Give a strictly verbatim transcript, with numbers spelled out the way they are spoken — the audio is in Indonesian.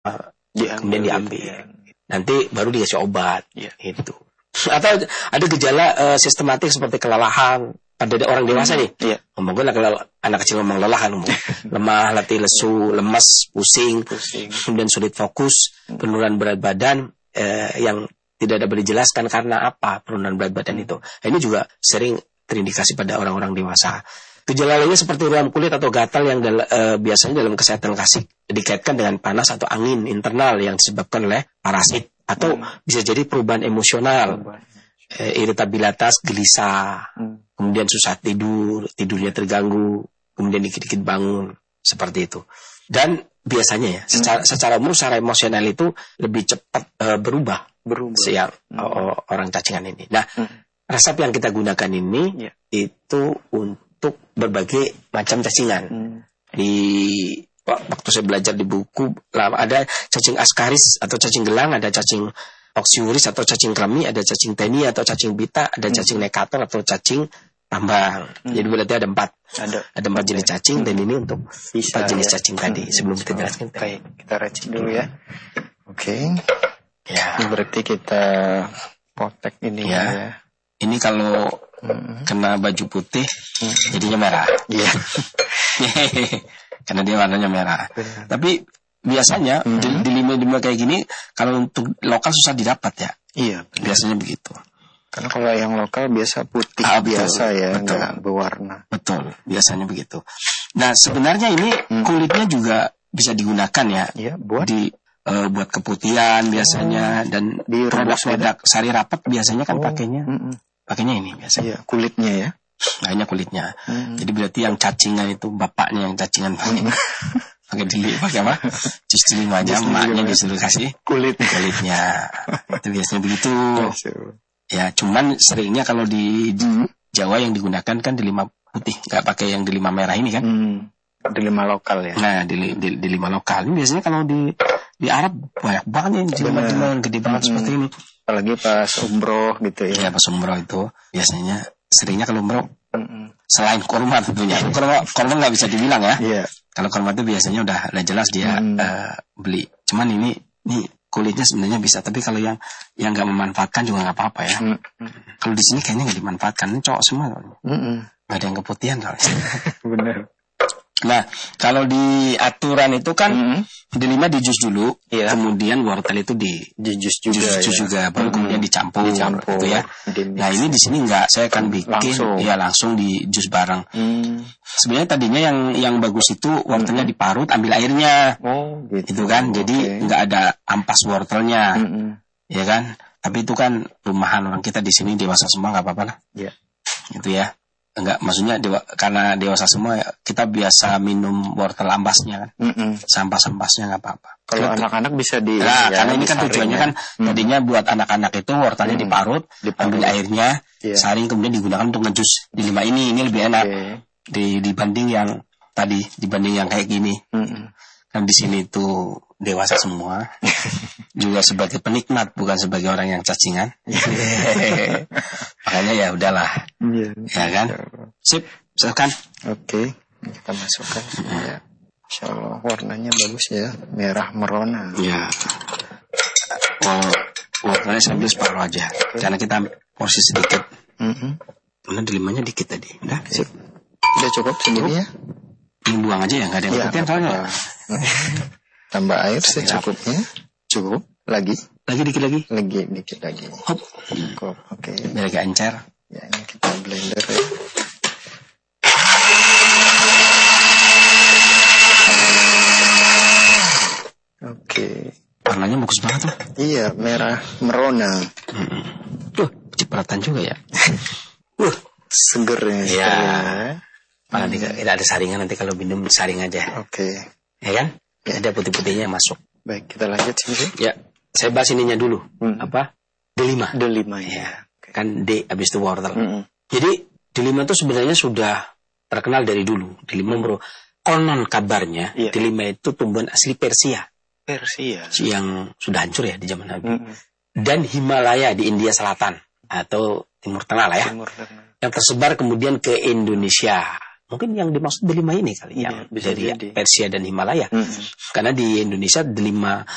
diambil, kemudian diambil. Ya. Nanti baru dikasih obat. Ya. Itu. Atau ada gejala uh, sistematik seperti kelelahan pada orang dewasa nih. Iya. Ngomong gue anak kecil ngomong lelah kan, lemah, letih, lesu, lemas, pusing, pusing, kemudian sulit fokus, penurunan berat badan eh, yang tidak dapat dijelaskan karena apa penurunan berat badan itu. Nah, ini juga sering terindikasi pada orang-orang dewasa. Gejala lainnya seperti ruam kulit atau gatal yang dal- eh, biasanya dalam kesehatan klasik dikaitkan dengan panas atau angin internal yang disebabkan oleh parasit atau hmm. bisa jadi perubahan emosional. Eh, iritabilitas, gelisah, hmm. kemudian susah tidur, tidurnya terganggu, kemudian dikit-dikit bangun, seperti itu. Dan biasanya ya, hmm. secara, secara umum, secara emosional itu lebih cepat uh, berubah, berubah. Siang hmm. uh, orang cacingan ini. Nah, hmm. resep yang kita gunakan ini yeah. itu untuk berbagai macam cacingan. Hmm. Di waktu saya belajar di buku, ada cacing askaris atau cacing gelang, ada cacing oksiuris atau cacing kremi, ada cacing teni atau cacing bita, ada cacing nekator atau cacing tambang. Hmm. Jadi berarti ada empat, ada, ada empat jenis cacing, dan ini untuk empat jenis ya. Cacing tadi. Hmm. Sebelum kita jelaskan, baik, kita racik dulu ya. Oke. Okay. Ya. Ini berarti kita potek ini ya. ya. Ini kalau hmm. kena baju putih, hmm. jadinya merah. Iya. Karena dia warnanya merah. Benar. Tapi biasanya hmm. di lima-lima kayak gini kalau untuk lokal susah didapat ya. Iya. Benar. Biasanya begitu. Karena kalau yang lokal biasa putih ah, biasa betul, ya, betul. Nggak berwarna. Betul, biasanya begitu. Nah sebenarnya ini hmm. kulitnya juga bisa digunakan ya. Iya. Buat di uh, buat keputihan biasanya oh. dan di produk-produk sari rapat biasanya kan oh. pakainya hmm. pakainya ini biasanya. Iya, kulitnya ya. Akhirnya kulitnya. Hmm. Jadi berarti yang cacingan itu bapaknya yang cacingan pakai. Pakai dili, pakai apa? Jus lima aja, emaknya disuruh kasih kulit kulitnya. Itu biasanya begitu. Ya, cuman seringnya kalau di, di Jawa yang digunakan kan delima putih, nggak pakai yang delima merah ini kan? Hmm. Delima lokal ya. Nah, di delima lokal ini biasanya kalau di di Arab banyak banget yang delima-delima yang gede banget hmm. seperti ini. Apalagi pas umroh gitu ya. Ya, pas umroh itu biasanya seringnya kalau umroh hmm. selain kurma tentunya. Kurma kurma nggak bisa dibilang ya. Iya. Kalau kurma itu biasanya udah, udah jelas dia hmm. uh, beli. Cuman ini ini kulitnya sebenarnya bisa, tapi kalau yang yang nggak memanfaatkan juga nggak apa-apa ya. Hmm. Kalau di sini kayaknya nggak dimanfaatkan, ini cowok semua kalau hmm. nggak ada yang keputihan kalau. Benar. Nah, kalau di aturan itu kan mm-hmm. delima di jus dulu, yeah. kemudian wortel itu di, di jus juga, jus, jus ya. juga baru mm-hmm. kemudian dicampur, dicampur gitu ya. Dimix. Nah, ini di sini enggak, saya akan bikin langsung. ya langsung di jus bareng. Mm. Sebenarnya tadinya yang yang bagus itu wortelnya mm-hmm. diparut, ambil airnya. Oh, gitu. Itu kan, jadi enggak okay. ada ampas wortelnya. Mm-hmm. Ya kan? Tapi itu kan rumahan orang kita di sini dewasa semua, enggak apa-apa lah. Iya. Yeah. Gitu ya. Enggak, maksudnya dewa, karena dewasa semua kita biasa minum wortel ambasnya kan, mm-mm. sampah-sampasnya nggak apa-apa. Kalau anak-anak bisa di, nah, ya, karena ini kan tujuannya kan mm. tadinya buat anak-anak itu wortelnya mm. diparut, diparut, ambil airnya, yeah. saring kemudian digunakan untuk ngejus di lima ini, ini lebih enak okay. di, dibanding yang tadi, dibanding yang kayak gini. Mm-mm. Kan di sini tuh dewasa semua, juga sebagai penikmat bukan sebagai orang yang cacingan. Makanya ya udahlah, yeah. ya kan. Sip, silakan. Oke, okay. Kita masukkan. Mm-hmm. Ya. Insya Allah warnanya bagus ya, merah merona. Ya. Oh, warnanya saya ambil separuh aja, okay. Karena kita porsi sedikit. Mm-hmm. Karena delimanya dikit tadi. Udah, okay. Sip. Udah cukup segini ya. Ini buang aja ya, nggak ada yang keputihan ya, soalnya. Tambah air secukupnya. Cukup. Lagi. Lagi dikit lagi. Lagi dikit lagi. Hop. Cukup. Oke. Okay. Biar agak encer. Ya, ini kita blender ya. Oke. Okay. Warnanya bagus banget tuh. Iya, merah merona. Hmm. Tuh, cipratan juga ya. uh, seger ya. Iya. Malah hmm. tidak ada saringan nanti kalau minum saring aja. Oke. Okay. Ya kan? Ya. Ada putih-putihnya masuk. Baik, kita lanjut sini. Ya, saya bahas ininya dulu. Hmm. Apa? Delima. Delima ya. Ya. Okay. Kan D habis itu wortel. Hmm. Jadi delima itu sebenarnya sudah terkenal dari dulu. Delima bro. Konon kabarnya yeah. delima itu tumbuhan asli Persia. Persia. Yang sudah hancur ya di zaman Nabi. Hmm. Dan Himalaya di India Selatan atau Timur Tengah lah ya. Timur Tengah. Yang tersebar kemudian ke Indonesia. Mungkin yang dimaksud delima ini kali, ya, yang dari jadi. Persia dan Himalaya. Mm-hmm. Karena di Indonesia delima